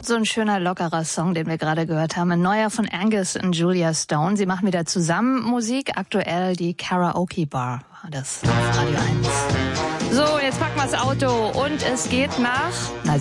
So ein schöner, lockerer Song, den wir gerade gehört haben. Ein neuer von Angus und Julia Stone. Sie machen wieder zusammen Musik. Aktuell die Karaoke Bar war das auf Radio 1. So, jetzt packen wir das Auto und es geht nach...